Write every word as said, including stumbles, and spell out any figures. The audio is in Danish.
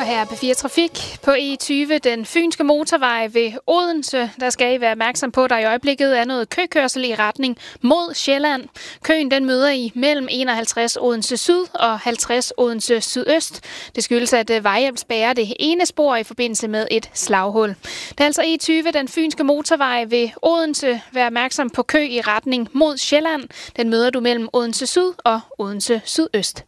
her på fire Trafik på E tyve, den fynske motorvej ved Odense. Der skal I være opmærksom på, at der i øjeblikket er noget køkørsel i retning mod Sjælland. Køen den møder I mellem enoghalvtreds Odense Syd og halvtreds Odense Sydøst. Det skyldes, at vejhjælp spærrer det ene spor i forbindelse med et slaghul. Det er altså E tyve, den fynske motorvej ved Odense. Vær opmærksom på kø i retning mod Sjælland. Den møder du mellem Odense Syd og Odense Sydøst.